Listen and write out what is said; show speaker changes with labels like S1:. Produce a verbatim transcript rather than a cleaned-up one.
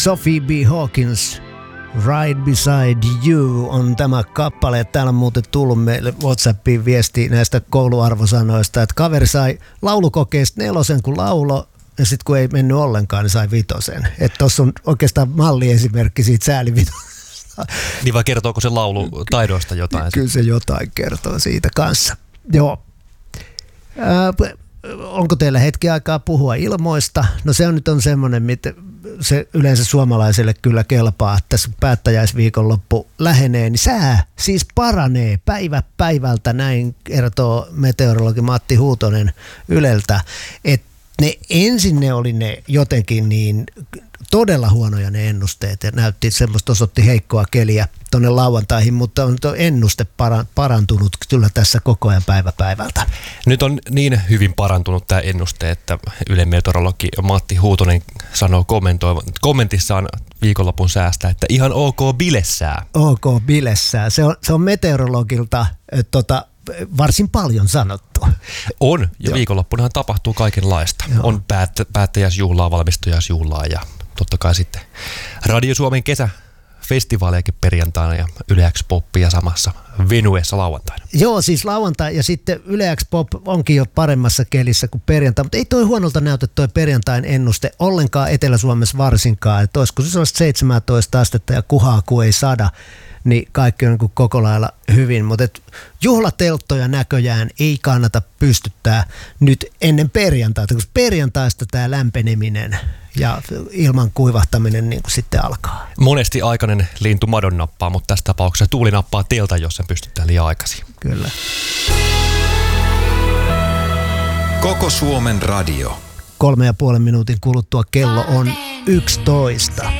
S1: Sophie B. Hawkins, Right Beside You on tämä kappale. Täällä on muuten tullut meille WhatsAppiin viesti näistä kouluarvosanoista, että kaveri sai laulukokeesta nelosen kun laulo, ja sitten kun ei mennyt ollenkaan, niin sai vitosen. Että tuossa on oikeastaan malliesimerkki siitä säälivitosesta.
S2: Niin vai kertooko se laulu taidoista jotain?
S1: Kyllä se jotain kertoo siitä kanssa. Joo. Äh, onko teillä hetki aikaa puhua ilmoista? No se on nyt on semmoinen, mitä se yleensä suomalaiselle kyllä kelpaa. Tässä päättäjäisviikonloppu lähenee, niin sää siis paranee päivä päivältä, näin kertoo meteorologi Matti Huutonen Yleltä. Et ne ensin ne oli ne jotenkin niin todella huonoja ne ennusteet ja näytti semmoista, osoitti heikkoa keliä tuonne lauantaihin, mutta on tuo ennuste parantunut kyllä tässä koko ajan päivä päivältä.
S2: Nyt on niin hyvin parantunut tämä ennuste, että Ylen meteorologi Matti Huutonen sanoo kommentissaan viikonlopun säästä, että ihan ok bilessää.
S1: Ok bilessää. Se on, se on meteorologilta tota, varsin paljon sanottu.
S2: On, ja viikonloppunahan tapahtuu kaikenlaista. Joo. On päät, päättäjäisjuhlaa, valmistujaisjuhlaa ja totta kai sitten Radio Suomen kesäfestivaalejakin perjantaina ja Yle X Popia samassa venuessa lauantaina.
S1: Joo, siis lauantai ja sitten Yle X Pop onkin jo paremmassa kelissä kuin perjantai, mutta ei toi huonolta näytä toi perjantain ennuste ollenkaan Etelä-Suomessa varsinkaan, että olisiko se sellaista seitsemäntoista astetta ja kuhaa kun ei sada, niin kaikki on niin koko lailla hyvin, mutta juhlatelttoja näköjään ei kannata pystyttää nyt ennen perjantaita, koska perjantaista tämä lämpeneminen ja ilman kuivahtaminen niin kuin sitten alkaa.
S2: Monesti aikainen lintu madon nappaa, mutta tässä tapauksessa tuuli nappaa teiltä, jos sen pystytään liian aikaisin.
S1: Kyllä.
S3: Koko Suomen radio.
S1: Kolme ja puolen minuutin kuluttua kello on yksitoista.